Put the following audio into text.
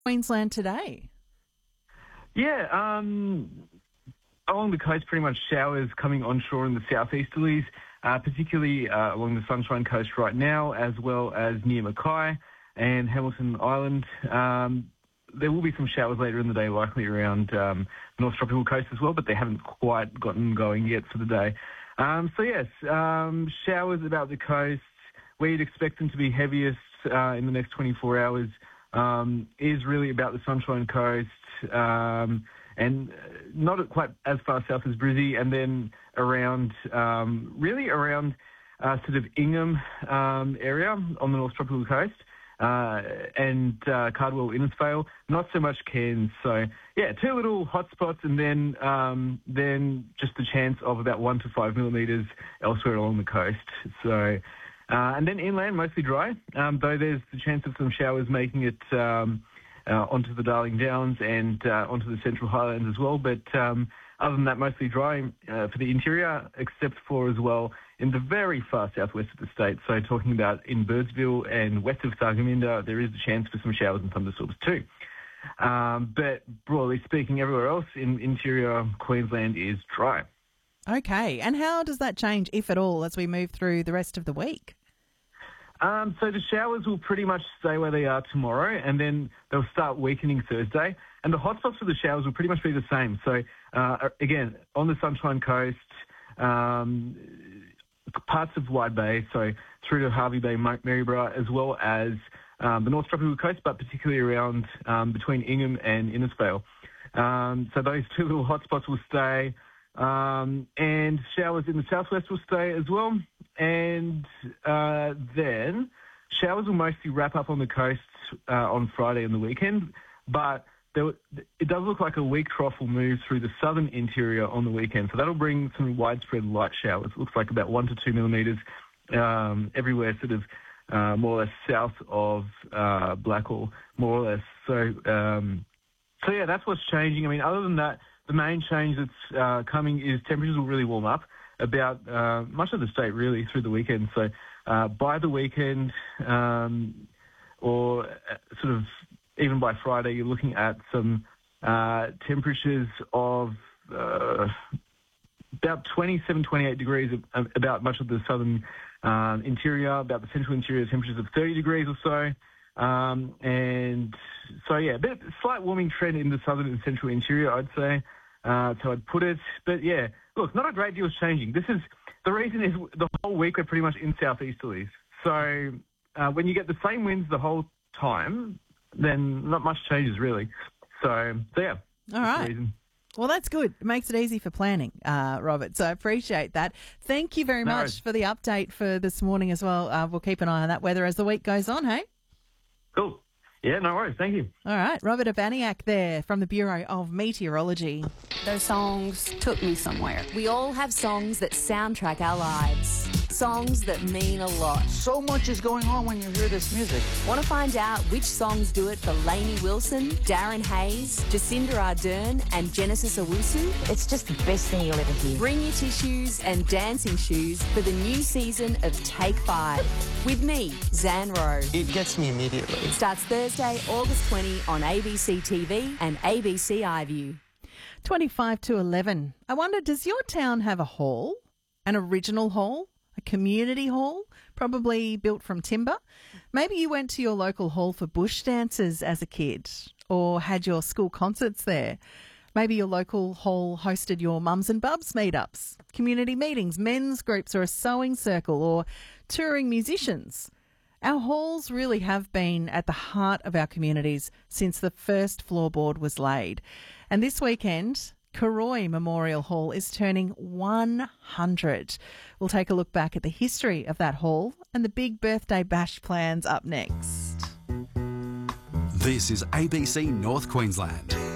Queensland today? Yeah, along the coast, pretty much showers coming onshore in the southeasterlies, particularly along the Sunshine Coast right now, as well as near Mackay and Hamilton Island. There will be some showers later in the day, likely around North Tropical Coast as well, but they haven't quite gotten going yet for the day. Showers about the coast. Where you'd expect them to be heaviest in the next 24 hours is really about the Sunshine Coast, and not quite as far south as Brizzy, and then around sort of Ingham area on the North Tropical Coast, and Cardwell, Innisfail, not so much Cairns. So, yeah, two little hotspots, and then just the chance of about 1 to 5 millimetres elsewhere along the coast. So, and then inland, mostly dry, though there's the chance of some showers making it onto the Darling Downs and onto the Central Highlands as well. But other than that, mostly dry for the interior, except for as well in the very far southwest of the state. So talking about in Birdsville and west of Thargomindah, there is a chance for some showers and thunderstorms too. But broadly speaking, everywhere else in interior Queensland is dry. Okay, and how does that change, if at all, as we move through the rest of the week? So the showers will pretty much stay where they are tomorrow, and then they'll start weakening Thursday. And the hotspots for the showers will pretty much be the same. So, again, on the Sunshine Coast, parts of Wide Bay, so through to Hervey Bay, Maryborough, as well as the North Tropical Coast, but particularly around between Ingham and Innisfail. So those two little hotspots will stay. And showers in the southwest will stay as well. And then showers will mostly wrap up on the coast on Friday and the weekend. But it does look like a weak trough will move through the southern interior on the weekend. So that'll bring some widespread light showers. It looks like about 1 to 2 millimetres everywhere, sort of more or less south of Blackall, more or less. So yeah, that's what's changing. I mean, other than that, the main change that's coming is temperatures will really warm up about much of the state really through the weekend. So by the weekend or sort of even by Friday, you're looking at some temperatures of about 27, 28 degrees about much of the southern interior, about the central interior temperatures of 30 degrees or so. And so, yeah, a slight warming trend in the southern and central interior, I'd say. So I'd put it. But, yeah, look, not a great deal is changing. The reason is the whole week we're pretty much in southeasterlies. So when you get the same winds the whole time, then not much changes really. So yeah. All right. Well, that's good. It makes it easy for planning, Robert. So I appreciate that. Thank you very much for the update for this morning as well. We'll keep an eye on that weather as the week goes on, hey? Cool. Yeah, no worries. Thank you. All right. Robert Urbaniak there from the Bureau of Meteorology. Those songs took me somewhere. We all have songs that soundtrack our lives. Songs that mean a lot. So much is going on when you hear this music. Want to find out which songs do it for Lainey Wilson, Darren Hayes, Jacinda Ardern and Genesis Owusu? It's just the best thing you'll ever hear. Bring your tissues and dancing shoes for the new season of Take 5. With me, Zan Rowe. It gets me immediately. Starts Thursday, August 20 on ABC TV and ABC iView. 25 to 11. I wonder, does your town have a hall? An original hall? A community hall? Probably built from timber? Maybe you went to your local hall for bush dances as a kid or had your school concerts there. Maybe your local hall hosted your mums and bubs meetups, community meetings, men's groups or a sewing circle or touring musicians. Our halls really have been at the heart of our communities since the first floorboard was laid. And this weekend, Karoi Memorial Hall is turning 100. We'll take a look back at the history of that hall and the big birthday bash plans up next. This is ABC North Queensland.